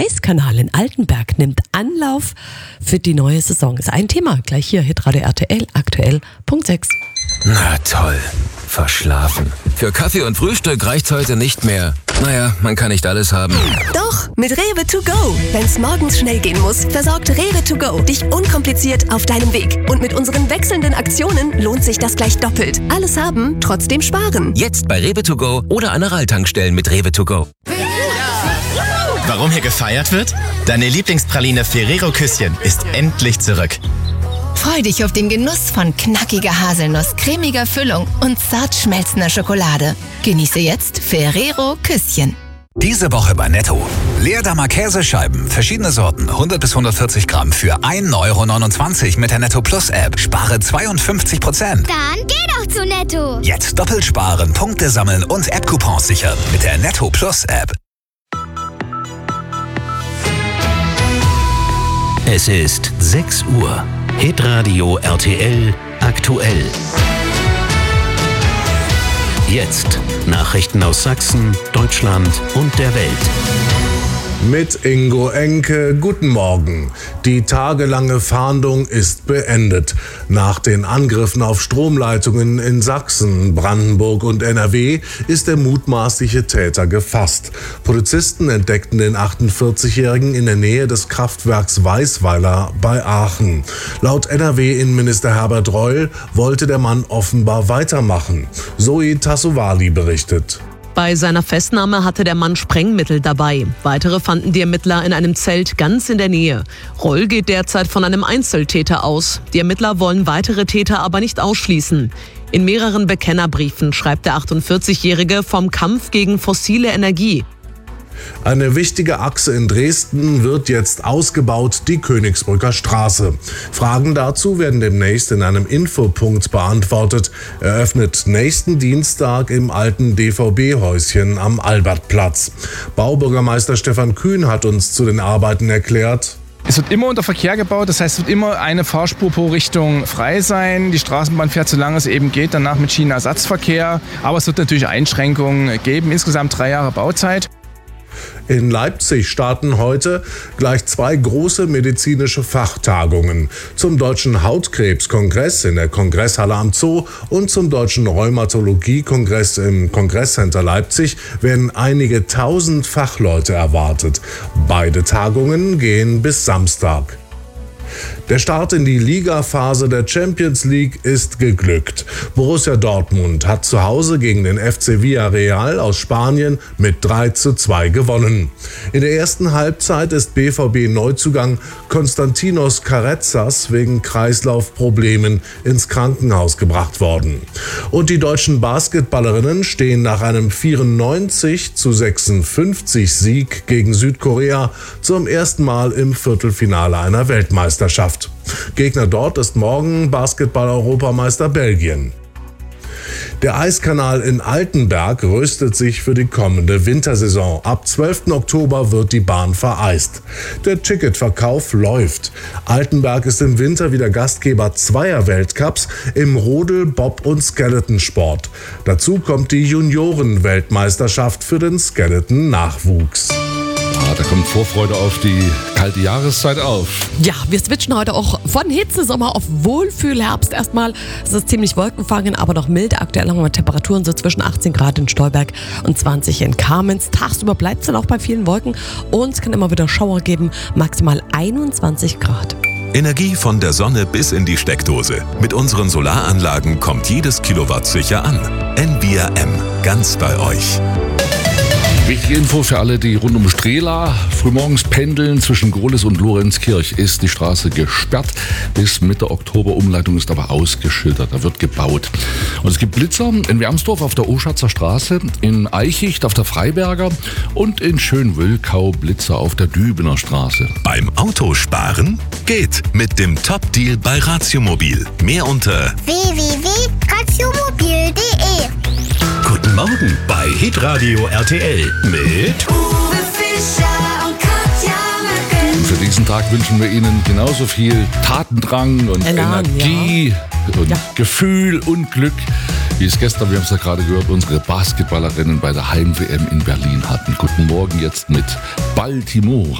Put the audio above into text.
Eiskanal in Altenberg nimmt Anlauf für die neue Saison. Ist ein Thema. Gleich hier, Hitradio RTL, aktuell, Punkt 6. Na toll, verschlafen. Für Kaffee und Frühstück reicht's heute nicht mehr. Naja, man kann nicht alles haben. Doch, mit Rewe to go. Wenn's morgens schnell gehen muss, versorgt Rewe to go dich unkompliziert auf deinem Weg. Und mit unseren wechselnden Aktionen lohnt sich das gleich doppelt. Alles haben, trotzdem sparen. Jetzt bei Rewe to go oder an Aral-Tankstellen mit Rewe to go. Warum hier gefeiert wird? Deine Lieblingspraline Ferrero Küsschen ist endlich zurück. Freu dich auf den Genuss von knackiger Haselnuss, cremiger Füllung und zart schmelzender Schokolade. Genieße jetzt Ferrero Küsschen. Diese Woche bei Netto. Leerdammer Käsescheiben, verschiedene Sorten, 100 bis 140 Gramm für 1,29 € mit der Netto Plus App. Spare 52%. Dann geh doch zu Netto. Jetzt doppelt sparen, Punkte sammeln und App-Coupons sichern mit der Netto Plus App. Es ist 6 Uhr. Hitradio RTL aktuell. Jetzt Nachrichten aus Sachsen, Deutschland und der Welt. Mit Ingo Enke, guten Morgen. Die tagelange Fahndung ist beendet. Nach den Angriffen auf Stromleitungen in Sachsen, Brandenburg und NRW ist der mutmaßliche Täter gefasst. Polizisten entdeckten den 48-Jährigen in der Nähe des Kraftwerks Weißweiler bei Aachen. Laut NRW-Innenminister Herbert Reul wollte der Mann offenbar weitermachen. Zoe Tassovali berichtet. Bei seiner Festnahme hatte der Mann Sprengmittel dabei. Weitere fanden die Ermittler in einem Zelt ganz in der Nähe. Reul geht derzeit von einem Einzeltäter aus. Die Ermittler wollen weitere Täter aber nicht ausschließen. In mehreren Bekennerbriefen schreibt der 48-Jährige vom Kampf gegen fossile Energie. Eine wichtige Achse in Dresden wird jetzt ausgebaut, die Königsbrücker Straße. Fragen dazu werden demnächst in einem Infopunkt beantwortet. Eröffnet nächsten Dienstag im alten DVB-Häuschen am Albertplatz. Baubürgermeister Stefan Kühn hat uns zu den Arbeiten erklärt: Es wird immer unter Verkehr gebaut, das heißt, es wird immer eine Fahrspur pro Richtung frei sein. Die Straßenbahn fährt, solange es eben geht, danach mit Schienenersatzverkehr. Aber es wird natürlich Einschränkungen geben, insgesamt 3 Jahre Bauzeit. In Leipzig starten heute gleich 2 große medizinische Fachtagungen. Zum Deutschen Hautkrebskongress in der Kongresshalle am Zoo und zum Deutschen Rheumatologie-Kongress im Kongresscenter Leipzig werden einige tausend Fachleute erwartet. Beide Tagungen gehen bis Samstag. Der Start in die Ligaphase der Champions League ist geglückt. Borussia Dortmund hat zu Hause gegen den FC Villarreal aus Spanien mit 3:2 gewonnen. In der ersten Halbzeit ist BVB-Neuzugang Konstantinos Carrezzas wegen Kreislaufproblemen ins Krankenhaus gebracht worden. Und die deutschen Basketballerinnen stehen nach einem 94:56 Sieg gegen Südkorea zum ersten Mal im Viertelfinale einer Weltmeisterschaft. Gegner dort ist morgen Basketball-Europameister Belgien. Der Eiskanal in Altenberg rüstet sich für die kommende Wintersaison. Ab 12. Oktober wird die Bahn vereist. Der Ticketverkauf läuft. Altenberg ist im Winter wieder Gastgeber 2 Weltcups im Rodel-, Bob- und Skeletonsport. Dazu kommt die Junioren-Weltmeisterschaft für den Skeleton-Nachwuchs. Da kommt Vorfreude auf die kalte Jahreszeit auf. Ja, wir switchen heute auch von Hitzesommer auf Wohlfühlherbst erstmal. Es ist ziemlich wolkenverhangen, aber noch mild. Aktuell haben wir Temperaturen so zwischen 18 Grad in Stolberg und 20 in Kamenz. Tagsüber bleibt es dann auch bei vielen Wolken und es kann immer wieder Schauer geben. Maximal 21 Grad. Energie von der Sonne bis in die Steckdose. Mit unseren Solaranlagen kommt jedes Kilowatt sicher an. NBRM, ganz bei euch. Wichtige Info für alle, die rund um Strehla frühmorgens pendeln. Zwischen Gohlis und Lorenzkirch ist die Straße gesperrt. Bis Mitte Oktober. Umleitung ist aber ausgeschildert. Da wird gebaut. Und es gibt Blitzer in Wermsdorf auf der Oschatzer Straße, in Eichicht auf der Freiberger und in Schönwölkau Blitzer auf der Dübener Straße. Beim Autosparen geht mit dem Top-Deal bei Ratiomobil. Mehr unter www.ratiomobil.de. Guten Morgen bei Hitradio RTL mit Uwe Fischer und Katja Möckel. Und für diesen Tag wünschen wir Ihnen genauso viel Tatendrang und Elan, Energie und Gefühl und Glück, wie es gestern, wir haben es ja gerade gehört, unsere Basketballerinnen bei der Heim-WM in Berlin hatten. Guten Morgen jetzt mit Baltimore.